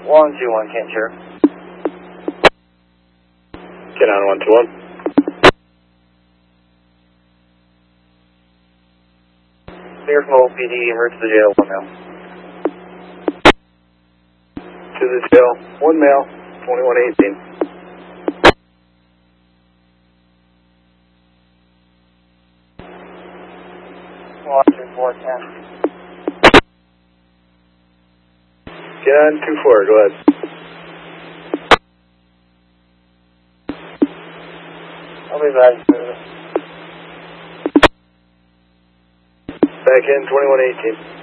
121, can't hear. Get on 121. Clear from OPD, emerge to the jail, 1 male. To the jail, 1 male, 2118. Watching 410. Get on 24, go ahead. I'll be back. Back in 2118.